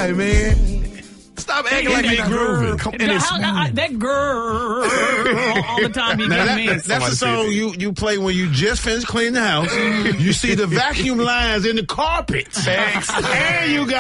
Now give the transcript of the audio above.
right, man. Stop acting like that grooving. That girl all the time you get me. That's the song you play when you just finished cleaning the house. You see the vacuum lines in the carpets. And you got